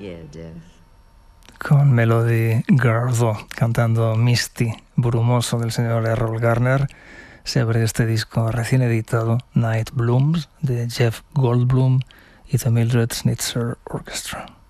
Con Melody Gardot cantando Misty, Brumoso, del señor Errol Garner, se abre este disco recién editado, Night Blooms, de Jeff Goldblum y The Mildred Schnitzer Orchestra.